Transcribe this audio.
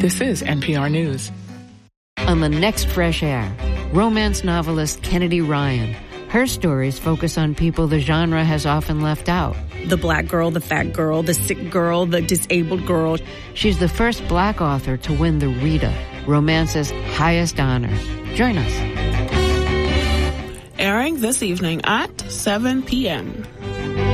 This is NPR News. On the next Fresh Air, romance novelist Kennedy Ryan. Her stories focus on people the genre has often left out. The black girl, the fat girl, the sick girl, the disabled girl. She's the first black author to win the Rita, romance's highest honor. Join us. Airing this evening at 7 p.m.